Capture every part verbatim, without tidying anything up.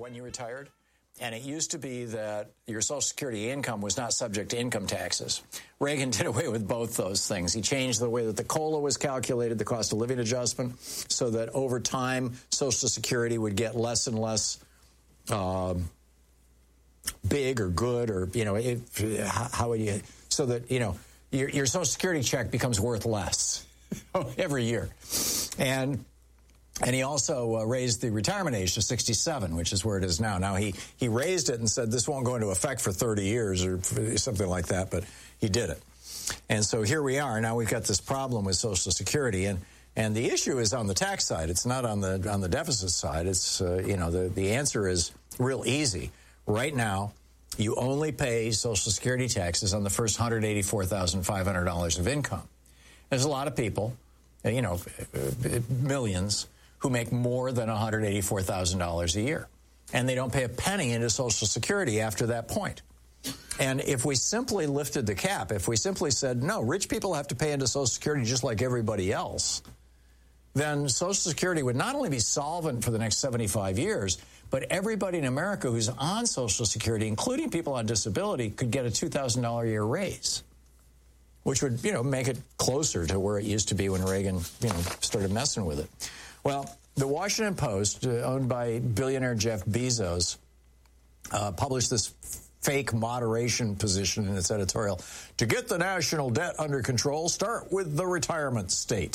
when you retired. And it used to be that your Social Security income was not subject to income taxes. Reagan did away with both those things. He changed the way that the COLA was calculated, the cost of living adjustment, so that over time, Social Security would get less and less um, big or good, or, you know, it, how would you, so that, you know, your, your Social Security check becomes worth less every year. And And he also uh, raised the retirement age to sixty-seven, which is where it is now. Now, he, he raised it and said this won't go into effect for thirty years or something like that, but he did it. And so here we are. Now we've got this problem with Social Security. And, and the issue is on the tax side. It's not on the on the deficit side. It's, uh, you know, the, the answer is real easy. Right now, you only pay Social Security taxes on the first one hundred eighty-four thousand five hundred dollars of income. There's a lot of people, you know, millions, who make more than one hundred eighty-four thousand dollars a year. And they don't pay a penny into Social Security after that point. And if we simply lifted the cap, if we simply said, no, rich people have to pay into Social Security just like everybody else, then Social Security would not only be solvent for the next seventy-five years, but everybody in America who's on Social Security, including people on disability, could get a two thousand dollars a year raise, which would, you know, make it closer to where it used to be when Reagan, you know, started messing with it. Well, the Washington Post, uh, owned by billionaire Jeff Bezos, uh, published this fake moderation position in its editorial. To get the national debt under control, start with the retirement state.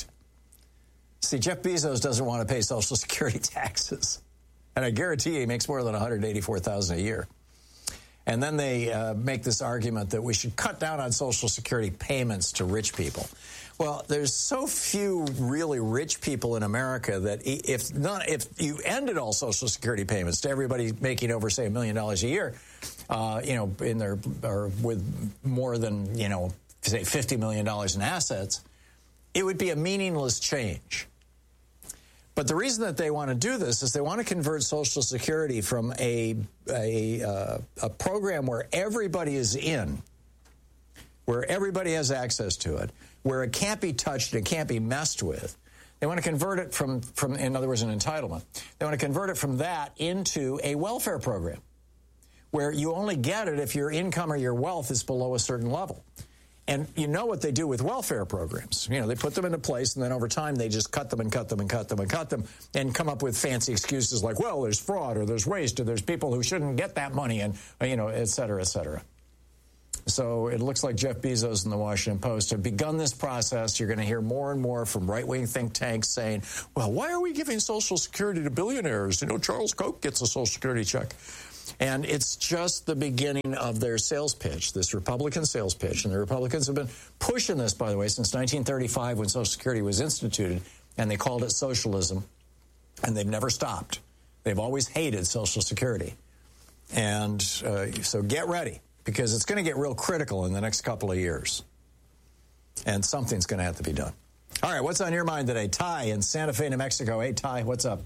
See, Jeff Bezos doesn't want to pay Social Security taxes. And I guarantee you he makes more than one hundred eighty-four thousand dollars a year. And then they uh, make this argument that we should cut down on Social Security payments to rich people. Well, there's so few really rich people in America that if not, if you ended all Social Security payments to everybody making over, say, a million dollars a year, uh, you know, in their or with more than, you know, say fifty million dollars in assets, it would be a meaningless change. But the reason that they want to do this is they want to convert Social Security from a a, uh, a program where everybody is in, where everybody has access to it, where it can't be touched and it can't be messed with. They want to convert it from, from, in other words, an entitlement. They want to convert it from that into a welfare program, where you only get it if your income or your wealth is below a certain level. And you know what they do with welfare programs. You know, they put them into place, and then over time they just cut them and cut them and cut them and cut them and come up with fancy excuses like, well, there's fraud or there's waste or there's people who shouldn't get that money and, you know, et cetera, et cetera. So it looks like Jeff Bezos and the Washington Post have begun this process. You're going to hear more and more from right-wing think tanks saying, well, why are we giving Social Security to billionaires? You know, Charles Koch gets a Social Security check. And it's just the beginning of their sales pitch, this Republican sales pitch. And the Republicans have been pushing this, by the way, since nineteen thirty-five when Social Security was instituted, and they called it socialism. And they've never stopped. They've always hated Social Security. And uh, so get ready, because it's going to get real critical in the next couple of years. And something's going to have to be done. All right, what's on your mind today? Ty in Santa Fe, New Mexico. Hey, Ty, what's up?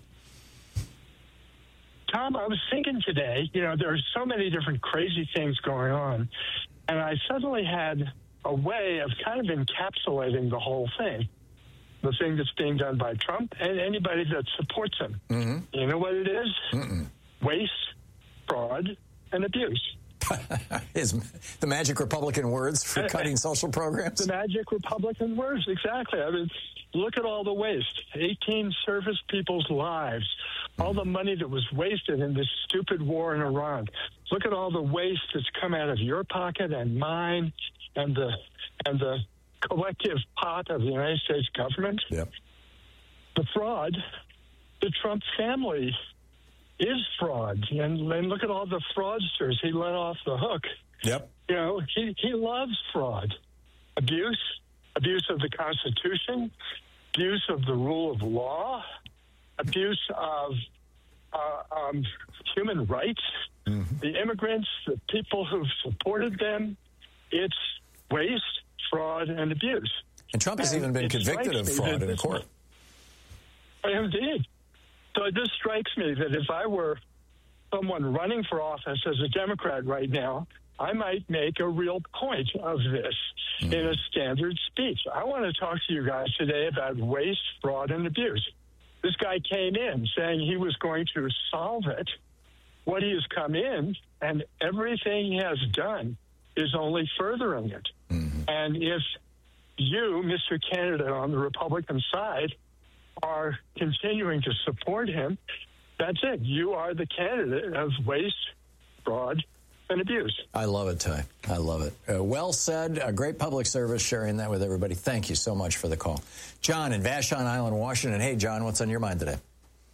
Tom, I was thinking today, you know, there's so many different crazy things going on, and I suddenly had a way of kind of encapsulating the whole thing, the thing that's being done by Trump and anybody that supports him. Mm-hmm. You know what it is? Mm-mm. Waste, fraud, and abuse. Is the magic Republican words for cutting social programs? The magic Republican words, exactly. I mean, look at all the waste. eighteen service people's lives. All the money that was wasted in this stupid war in Iran. Look at all the waste that's come out of your pocket and mine and the and the collective pot of the United States government. Yep. The fraud, the Trump family is fraud. And, and look at all the fraudsters he let off the hook. Yep. You know, he, he loves fraud. Abuse, abuse of the Constitution, abuse of the rule of law, abuse of uh, um, human rights, mm-hmm. the immigrants, the people who've supported them. It's waste, fraud, and abuse. And Trump has and even been convicted of fraud in a court. Indeed. So it just strikes me that if I were someone running for office as a Democrat right now, I might make a real point of this mm. in a standard speech. I want to talk to you guys today about waste, fraud, and abuse. This guy came in saying he was going to solve it what he has come in, and everything he has done is only furthering it. Mm-hmm. And if you, Mister Candidate on the Republican side, are continuing to support him, that's it. You are the candidate of waste, fraud, and abuse. I love it, Ty. I love it. Uh, well said. A great public service, sharing that with everybody. Thank you so much for the call. John in Vashon Island, Washington. Hey, John, what's on your mind today?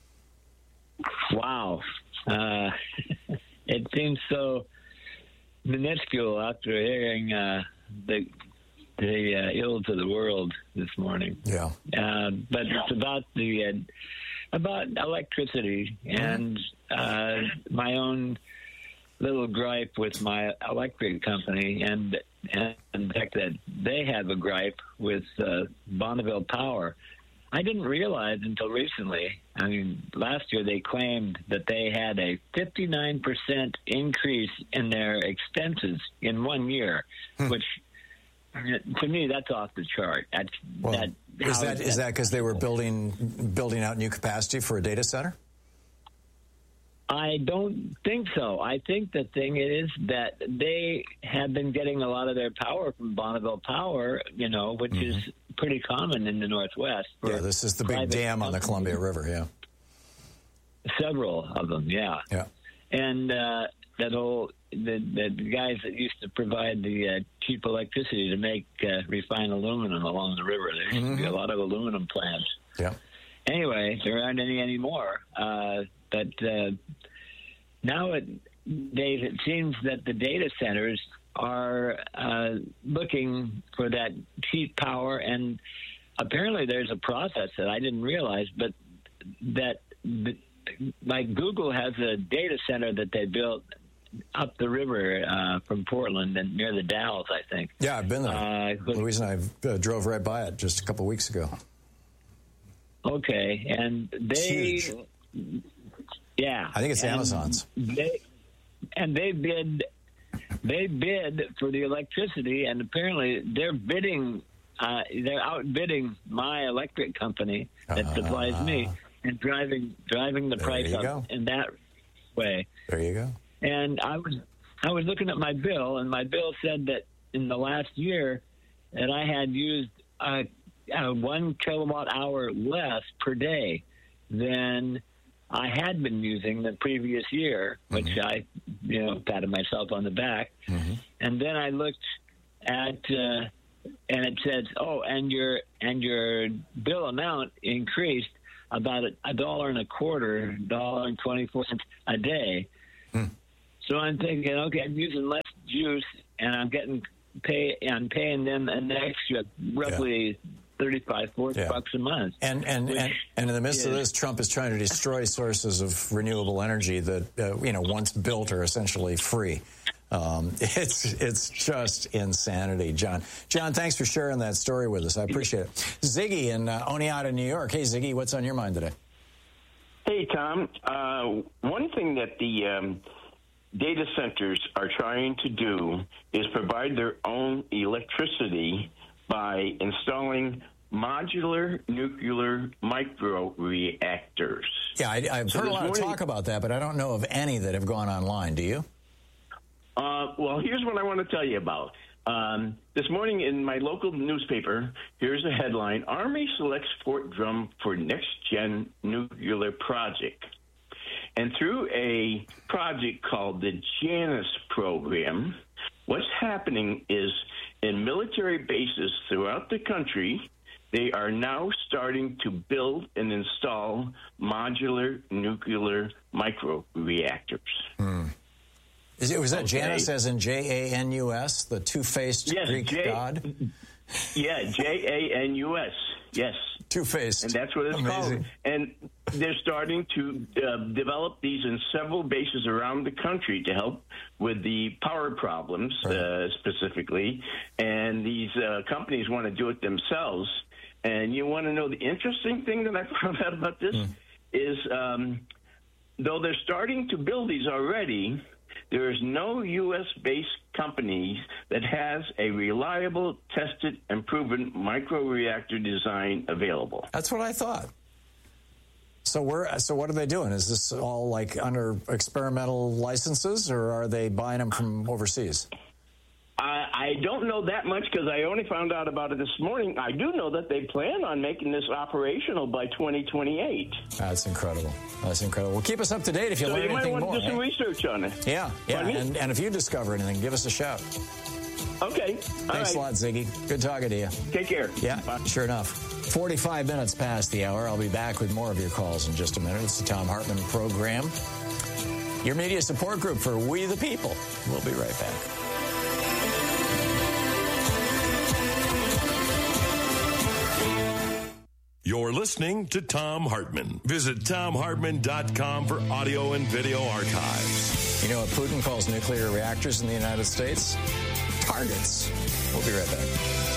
Wow. Uh, it seems so minuscule after hearing uh, the the uh, ills of the world this morning. Yeah. Uh, but it's about the uh, about electricity and uh, my own little gripe with my electric company, and, and the fact that they have a gripe with uh, Bonneville Power. I didn't realize until recently, I mean, last year they claimed that they had a fifty-nine percent increase in their expenses in one year, hmm. which, to me, that's off the chart. That's, well, that, is that is that because they were building building out new capacity for a data center? I don't think so. I think the thing is that they have been getting a lot of their power from Bonneville Power, you know, which mm-hmm. is pretty common in the Northwest. Yeah, this is the big dam on the Columbia River, yeah. Several of them, yeah. Yeah. And uh, that whole, the, the guys that used to provide the uh, cheap electricity to make uh, refined aluminum along the river, there used mm-hmm. to be a lot of aluminum plants. Yeah. Anyway, there aren't any anymore. Uh, but uh, now, it, Dave, it seems that the data centers are uh, looking for that cheap power, and apparently there's a process that I didn't realize, but that, like Google has a data center that they built up the river uh, from Portland and near the Dalles, I think. Yeah, I've been there. Uh, Louise and I uh, drove right by it just a couple weeks ago. Okay, and they, yeah, I think it's Amazon's. They, and they bid, they bid for the electricity, and apparently they're bidding, uh, they're outbidding my electric company that uh, supplies me, and driving driving the price up go. in that way. There you go. And I was I was looking at my bill, and my bill said that in the last year that I had used uh, uh, one kilowatt hour less per day than I had been using the previous year, which mm-hmm. I, you know, patted myself on the back. Mm-hmm. And then I looked at, uh, and it says, oh, and your and your bill amount increased about a, a dollar and a quarter, dollar and twenty-four cents a day. Mm. So I'm thinking, okay, I'm using less juice, and I'm getting pay. I'm paying them an extra, roughly. Yeah. thirty-five, forty yeah. bucks a month. And and, and and in the midst is, of this, Trump is trying to destroy sources of renewable energy that, uh, you know, once built are essentially free. Um, it's it's just insanity, John. John, thanks for sharing that story with us. I appreciate it. Ziggy in uh, Oneonta, New York. Hey, Ziggy, what's on your mind today? Hey, Tom. Uh, one thing that the um, data centers are trying to do is provide their own electricity by installing modular nuclear microreactors. Yeah, I, I've so heard a lot morning, of talk about that, but I don't know of any that have gone online. Do you? Uh, well, here's what I want to tell you about. Um, this morning in my local newspaper, here's a headline: Army selects Fort Drum for next-gen nuclear project. And through a project called the Janus program, what's happening is in military bases throughout the country, they are now starting to build and install modular nuclear microreactors. Hmm. Is it, was that okay. Janus as in J A N U S, the two-faced yes, Greek J- god? Yeah, J A N U S, yes. Two-faced. And that's what it's Amazing. called. And they're starting to uh, develop these in several bases around the country to help with the power problems, right. uh, specifically. And these uh, companies want to do it themselves. And you want to know the interesting thing that I found out about this mm. is um, though they're starting to build these already, there is no U S-based company that has a reliable, tested, and proven microreactor design available. That's what I thought. So we're so what are they doing? Is this all like under experimental licenses, or are they buying them from overseas? I, I don't know that much because I only found out about it this morning. I do know that they plan on making this operational by twenty twenty-eight. That's incredible. That's incredible. Well, keep us up to date if you so learn you anything more. might want to do some hey? research on it. Yeah, yeah. Pardon And, and if you discover anything, give us a shout. Okay. All Thanks right. a lot, Ziggy. Good talking to you. Take care. Yeah, Bye. Sure enough. forty-five minutes past the hour. I'll be back with more of your calls in just a minute. It's the Thom Hartmann Program, your media support group for We the People. We'll be right back. You're listening to Thom Hartmann. Visit Thom Hartmann dot com for audio and video archives. You know what Putin calls nuclear reactors in the United States? Targets. We'll be right back.